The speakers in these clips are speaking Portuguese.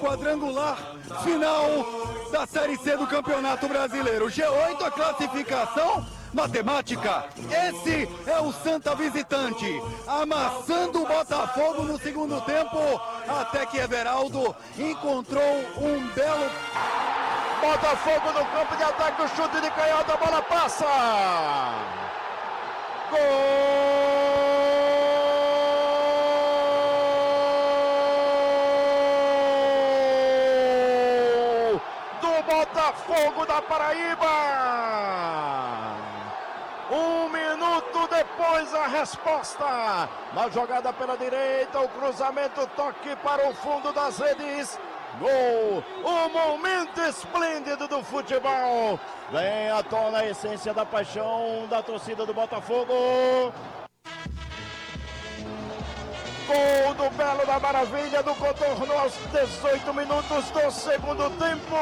quadrangular final da Série C do Campeonato Brasileiro. G8 a classificação matemática. Esse é o Santa visitante, amassando o Botafogo no segundo tempo, até que Everaldo encontrou um belo... Botafogo no campo de ataque, o chute de canhota, a bola passa! Gol do Botafogo da Paraíba! 1 minuto depois a resposta. Na jogada pela direita, o cruzamento, toque para o fundo das redes. Gol, um momento esplêndido do futebol. Vem à tona a essência da paixão da torcida do Botafogo. Gol do Belo da Maravilha do Contorno aos 18 minutos do segundo tempo.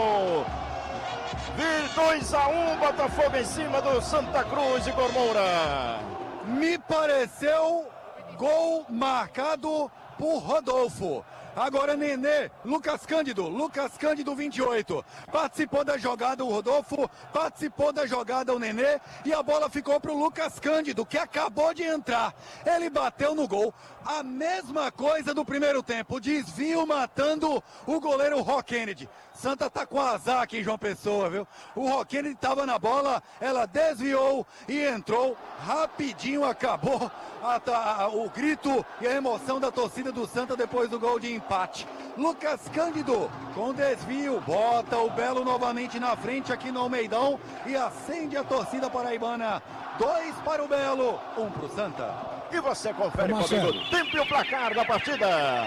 2-1, Botafogo em cima do Santa Cruz, Igor Moura. Me pareceu gol marcado por Rodolfo. Agora Nenê, Lucas Cândido 28, participou da jogada o Rodolfo, participou da jogada o Nenê e a bola ficou para o Lucas Cândido, que acabou de entrar. Ele bateu no gol, a mesma coisa do primeiro tempo, desvio matando o goleiro Rock Kennedy. Santa tá com azar aqui em João Pessoa, viu? O Rock Kennedy tava na bola, ela desviou e entrou, rapidinho acabou o grito e a emoção da torcida do Santa depois do gol de empate. Lucas Cândido com desvio, bota o Belo novamente na frente aqui no Almeidão e acende a torcida paraibana. 2 para o Belo, 1 para o Santa. E você confere comigo o tempo e o placar da partida.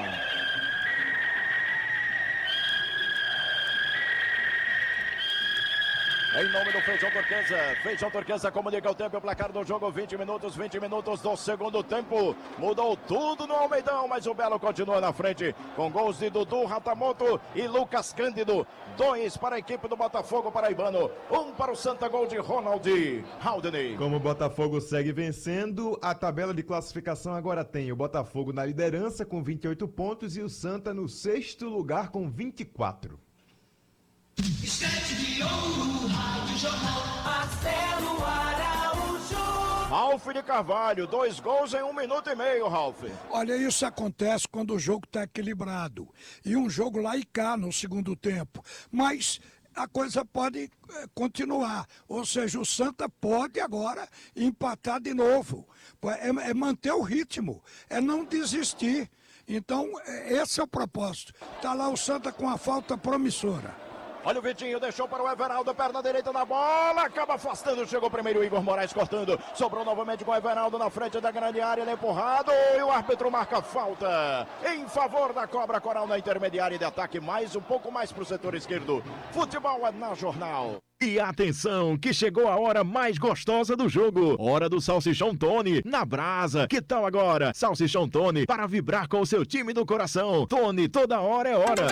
Em nome do Feijão Turquesa comunica o tempo e o placar do jogo, 20 minutos do segundo tempo. Mudou tudo no Almeidão, mas o Belo continua na frente com gols de Dudu, Ratamoto e Lucas Cândido. 2 para a equipe do Botafogo paraibano, 1 para o Santa, gol de Ronald Haldane. Como o Botafogo segue vencendo, a tabela de classificação agora tem o Botafogo na liderança com 28 pontos e o Santa no 6º lugar com 24. Estante de ouro, Rádio Jornal, Marcelo Araújo. Ralf de Carvalho, 2 gols em 1 minuto e meio, Ralf. Olha, isso acontece quando o jogo está equilibrado. E um jogo lá e cá no segundo tempo. Mas a coisa pode continuar. Ou seja, o Santa pode agora empatar de novo. É manter o ritmo, é não desistir. Então, esse é o propósito. Está lá o Santa com a falta promissora. Olha o Vitinho, deixou para o Everaldo, perna direita na bola, acaba afastando, chegou primeiro o Igor Moraes cortando, sobrou novamente com o Everaldo na frente da grande área, ele é empurrado e o árbitro marca falta em favor da Cobra Coral na intermediária de ataque, um pouco mais para o setor esquerdo. Futebol é na Jornal. E atenção, que chegou a hora mais gostosa do jogo. Hora do Salsichão Tony, na brasa. Que tal agora? Salsichão Tony, para vibrar com o seu time do coração. Tony, toda hora é hora.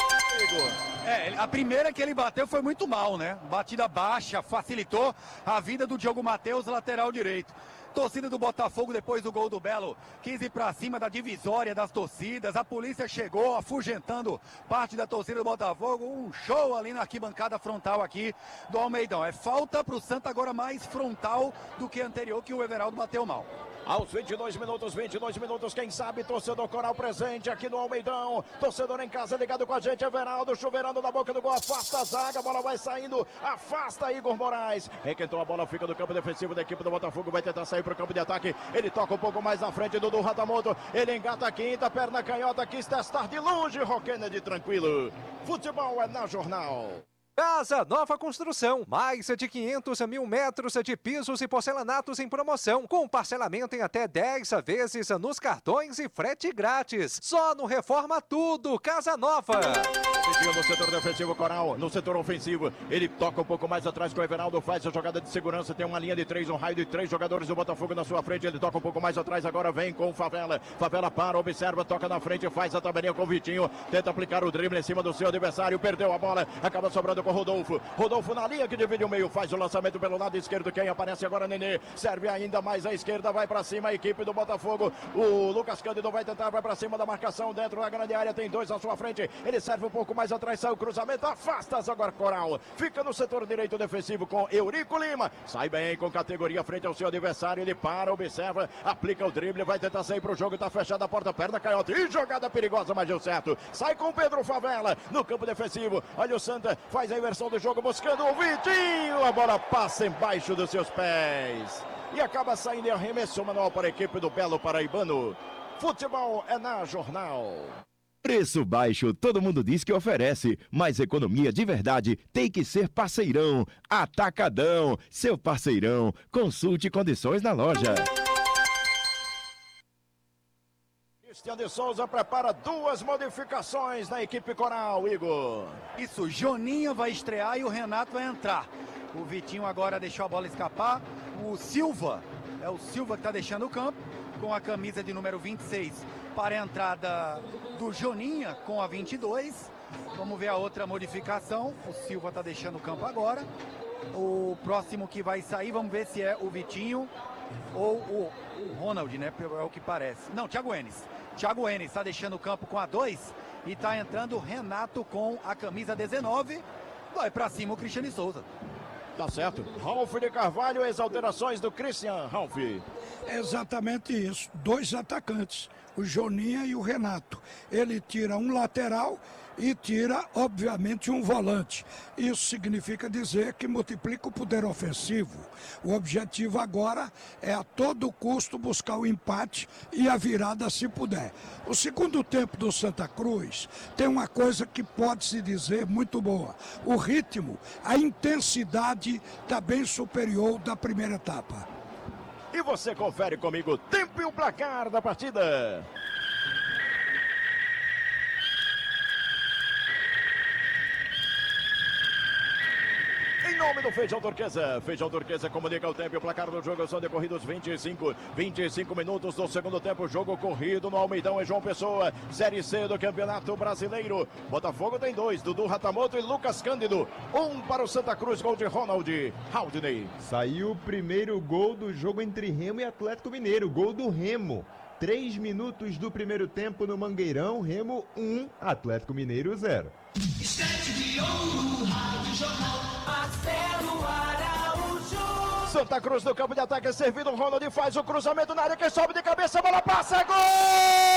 A primeira que ele bateu foi muito mal, né? Batida baixa, facilitou a vida do Diogo Matheus, lateral direito. Torcida do Botafogo depois do gol do Belo quis ir pra cima da divisória das torcidas. A polícia chegou afugentando parte da torcida do Botafogo. Um show ali na arquibancada frontal aqui do Almeidão. É falta pro Santa agora mais frontal do que anterior, que o Everaldo bateu mal. Aos 22 minutos, quem sabe, torcedor Coral presente aqui no Almeidão, torcedor em casa ligado com a gente, Everaldo chuveirando na boca do gol, afasta a zaga, a bola vai saindo, afasta Igor Moraes, requentou a bola, fica no campo defensivo da equipe do Botafogo, vai tentar sair para o campo de ataque, ele toca um pouco mais na frente do Ratamoto, ele engata a quinta, perna canhota, quis testar de longe, Rock Kennedy tranquilo, futebol é na Jornal. Casa Nova Construção, mais de 500 mil metros de pisos e porcelanatos em promoção, com parcelamento em até 10 vezes nos cartões e frete grátis. Só no Reforma Tudo, Casa Nova. No setor defensivo Coral, no setor ofensivo, ele toca um pouco mais atrás com o Everaldo, faz a jogada de segurança, tem uma linha de 3, um raio de 3 jogadores do Botafogo na sua frente, ele toca um pouco mais atrás, agora vem com o Favela, Favela para, observa, toca na frente, faz a tabelinha com o Vitinho, tenta aplicar o drible em cima do seu adversário, perdeu a bola, acaba sobrando com o Rodolfo. Rodolfo na linha que divide o meio, faz o lançamento pelo lado esquerdo. Quem aparece agora, Nenê. Serve ainda mais à esquerda, vai pra cima a equipe do Botafogo. O Lucas Cândido vai tentar, vai pra cima da marcação dentro da grande área. Tem dois à sua frente. Ele serve um pouco mais atrás, sai o cruzamento. Afasta agora Coral. Fica no setor direito defensivo com Eurico Lima. Sai bem com categoria frente ao seu adversário. Ele para, observa, aplica o drible, vai tentar sair pro jogo. Tá fechada a porta, perna canhota. E jogada perigosa, mas deu certo. Sai com Pedro Favela no campo defensivo. Olha o Santa, faz a inversão do jogo, buscando o Vitinho. A bola passa embaixo dos seus pés. E acaba saindo e arremessou manual para a equipe do Belo Paraibano. Futebol é na Jornal. Preço baixo, todo mundo diz que oferece, mas economia de verdade tem que ser Parceirão. Atacadão, seu parceirão. Consulte condições na loja. Cristian de Souza prepara duas modificações na equipe Coral, Igor. Isso, Joninha vai estrear e o Renato vai entrar. O Vitinho agora deixou a bola escapar. O Silva, é o Silva que está deixando o campo, com a camisa de número 26 para a entrada do Joninha com a 22. Vamos ver a outra modificação. O Silva está deixando o campo agora. O próximo que vai sair, vamos ver se é o Vitinho ou o Ronald, né? É o que parece. Não, Thiago Enes. Thiago Enes está deixando o campo com a 2 e está entrando o Renato com a camisa 19. Vai para cima o Cristiano Souza. Tá certo. Ralf de Carvalho, as alterações do Christian. Ralf. Exatamente isso. Dois atacantes, o Joninha e o Renato. Ele tira um lateral e tira, obviamente, um volante. Isso significa dizer que multiplica o poder ofensivo. O objetivo agora é a todo custo buscar o empate e a virada se puder. O segundo tempo do Santa Cruz tem uma coisa que pode-se dizer muito boa. O ritmo, a intensidade está bem superior da primeira etapa. E você confere comigo o tempo e o placar da partida. Em nome do Feijão Turquesa. Feijão Turquesa comunica o tempo e o placar do jogo. São decorridos 25 minutos do segundo tempo. Jogo corrido no Almeidão e João Pessoa. Série C do Campeonato Brasileiro. Botafogo tem 2, Dudu Ratamoto e Lucas Cândido. 1 para o Santa Cruz, gol de Ronald Haldney. Saiu o primeiro gol do jogo entre Remo e Atlético Mineiro. Gol do Remo. 3 minutos do primeiro tempo no Mangueirão. Remo 1, Atlético Mineiro 0. Estante de ouro, Rádio Jornal, Marcelo Araújo. Santa Cruz no campo de ataque, servido. Ronald faz o cruzamento na área. Quem sobe de cabeça, a bola passa, gol!